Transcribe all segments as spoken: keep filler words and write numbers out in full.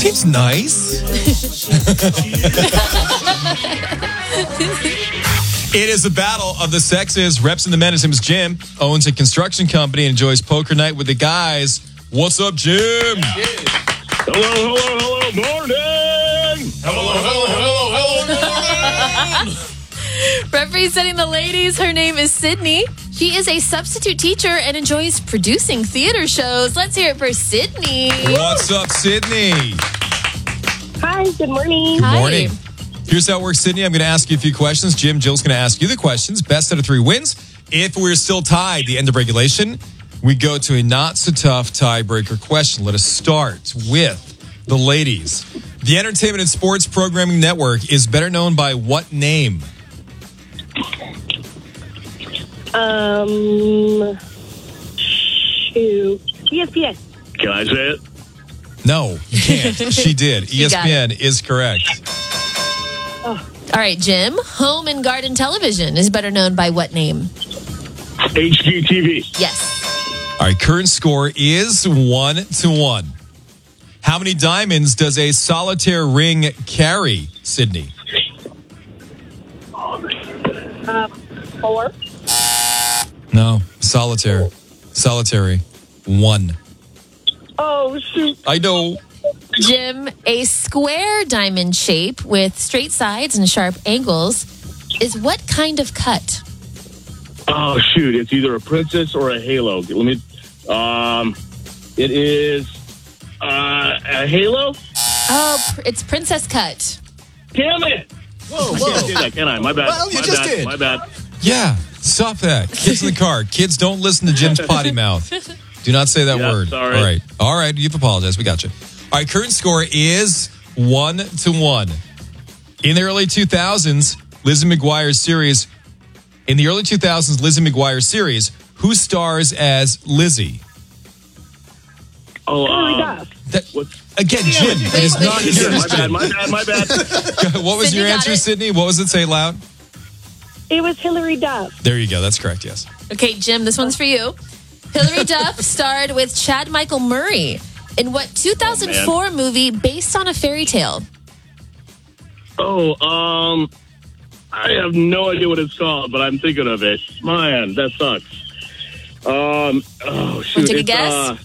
Seems nice. It is a battle of the sexes. Reps in the men. His name is Jim. Owns a construction company and enjoys poker night with the guys. What's up, Jim? Hello, hello, hello, morning. Hello, hello, hello, hello, morning. Representing the ladies, her name is Sydney. She is a substitute teacher and enjoys producing theater shows. Let's hear it for Sydney. What's up, Sydney? Hi, good morning. Good Hi. morning. Here's how it works, Sydney. I'm going to ask you a few questions. Jim, Jill's going to ask you the questions. Best out of three wins. If we're still tied, the end of regulation, we go to a not-so-tough tiebreaker question. Let us start with the ladies. The Entertainment and Sports Programming Network is better known by what name? Um, shoot. E S P N. Can I say it? No, you can't. She did. She E S P N is correct. All right, Jim. Home and Garden Television is better known by what name? H G T V. Yes. All right, current score is one to one. How many diamonds does a solitaire ring carry, Sydney? Uh, four. No, solitaire. Solitary. One. Oh, shoot. I know. Jim, a square diamond shape with straight sides and sharp angles is what kind of cut? Oh, shoot. It's either a princess or a halo. Let me, um, it is, uh, a halo? Oh, pr- it's princess cut. Damn it. Whoa, I can't do that, can I? My bad. Well, you my just bad. did. My bad. Yeah, stop that. Kids in the car. Kids, don't listen to Jim's potty mouth. Do not say that Yeah, word. sorry. All right. All right, you've apologized. We got you. All right, current score is one to one. In the early two thousands, Lizzie McGuire's series, in the early two thousands, Lizzie McGuire series, who stars as Lizzie? Oh, Hilary um, Duff. That, what? again, Jim, it is not wait. your My bad, my bad, my bad. What was Sydney your got answer, it. Sydney? What was it? Say it loud. It was Hilary Duff. There you go. That's correct, yes. Okay, Jim, this one's for you. Hilary Duff starred with Chad Michael Murray in what two thousand four movie based on a fairy tale? Oh, um, I have no idea what it's called, but I'm thinking of it. Man, that sucks. Um, oh, shoot. Wanna take a it's, guess? Uh,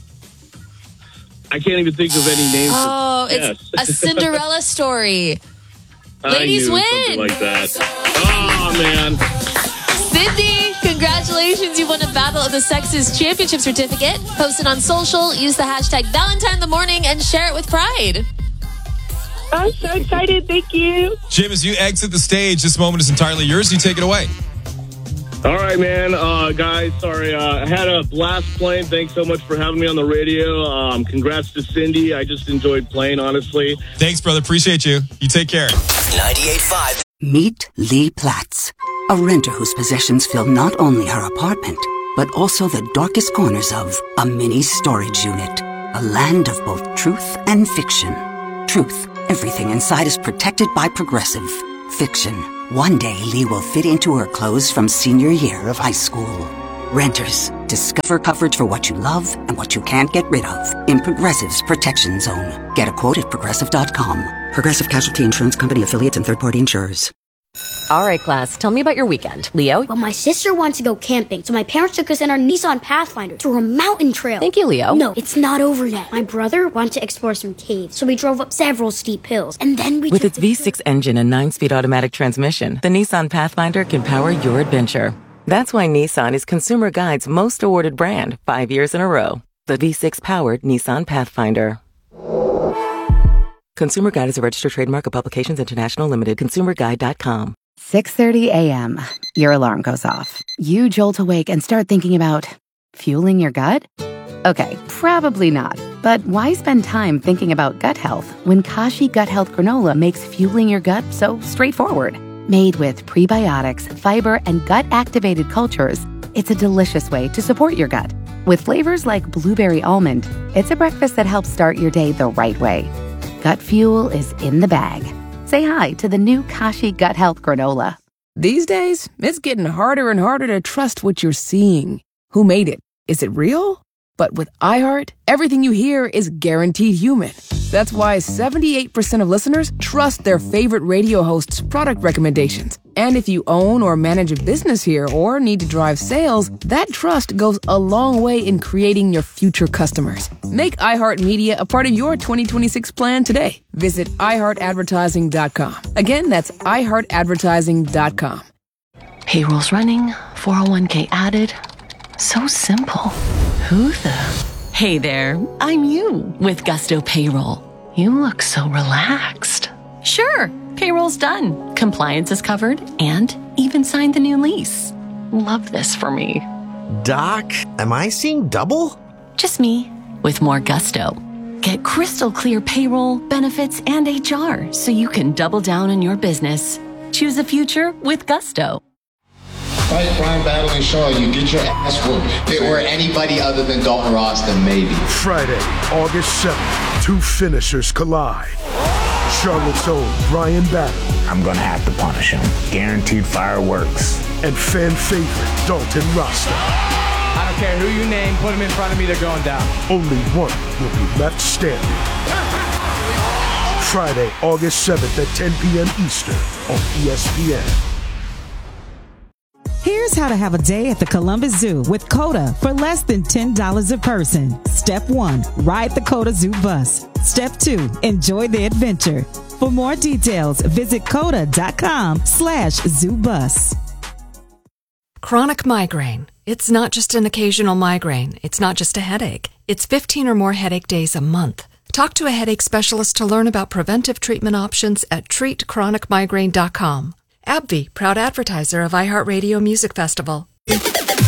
I can't even think of any names. Oh, it's Yes. a Cinderella story. I Ladies knew win. something like that. Oh, man. Sydney, congratulations. You won a Battle of the Sexes Championship certificate. Post it on social, use the hashtag Valentine in the Morning, and share it with pride. I'm so excited. Thank you. Jim, as you exit the stage, this moment is entirely yours. You take it away. All right, man. Uh, guys, sorry. Uh, I had a blast playing. Thanks so much for having me on the radio. Um, congrats to Cindy. I just enjoyed playing, honestly. Thanks, brother. Appreciate you. You take care. ninety-eight point five. Meet Lee Platts, a renter whose possessions fill not only her apartment, but also the darkest corners of a mini storage unit. A land of both truth and fiction. Truth, everything inside is protected by Progressive. Fiction, one day Lee will fit into her clothes from senior year of high school. Renters, discover coverage for what you love and what you can't get rid of in Progressive's Protection Zone. Get a quote at Progressive dot com. Progressive Casualty Insurance Company affiliates and third-party insurers. All right, class, tell me about your weekend. Leo? Well, my sister wants to go camping, so my parents took us in our Nissan Pathfinder through a mountain trail. Thank you, Leo. No, it's not over yet. My brother wanted to explore some caves, so we drove up several steep hills, and then we With took its the V six engine and nine-speed automatic transmission, the Nissan Pathfinder can power your adventure. That's why Nissan is Consumer Guide's most awarded brand, five years in a row. The V six-powered Nissan Pathfinder. Consumer Guide is a registered trademark of Publications International Limited. consumer guide dot com. six thirty a.m. Your alarm goes off. You jolt awake and start thinking about fueling your gut? Okay, probably not. But why spend time thinking about gut health when Kashi Gut Health Granola makes fueling your gut so straightforward? Made with prebiotics, fiber, and gut-activated cultures, it's a delicious way to support your gut. With flavors like blueberry almond, it's a breakfast that helps start your day the right way. Gut fuel is in the bag. Say hi to the new Kashi Gut Health Granola. These days, it's getting harder and harder to trust what you're seeing. Who made it? Is it real? But with iHeart, everything you hear is guaranteed human. That's why seventy-eight percent of listeners trust their favorite radio host's product recommendations. And if you own or manage a business here or need to drive sales, that trust goes a long way in creating your future customers. Make iHeartMedia a part of your twenty twenty-six plan today. Visit i heart advertising dot com. Again, that's i heart advertising dot com. Payroll's running, four oh one k added. So simple. Who the... Hey there, I'm you with Gusto Payroll. You look so relaxed. Sure, payroll's done. Compliance is covered and even signed the new lease. Love this for me. Doc, am I seeing double? Just me with more gusto. Get crystal clear payroll, benefits, and H R so you can double down on your business. Choose a future with Gusto. Fight Brian Battle and Shaw, you get your ass whooped. If it were anybody other than Dalton Ross, then maybe. Friday, August seventh, two finishers collide. Charlotte's own Brian Battle. I'm gonna have to punish him. Guaranteed fireworks. And fan favorite Dalton Rasta. I don't care who you name, put him in front of me, they're going down. Only one will be left standing. Friday, August seventh at ten p.m. Eastern on E S P N. Here's how to have a day at the Columbus Zoo with COTA for less than ten dollars a person. Step one, ride the COTA Zoo bus. Step two, enjoy the adventure. For more details, visit coda.com slash zoo bus. Chronic migraine. It's not just an occasional migraine. It's not just a headache. It's fifteen or more headache days a month. Talk to a headache specialist to learn about preventive treatment options at treat chronic migraine dot com. AbbVie, proud advertiser of iHeartRadio Music Festival.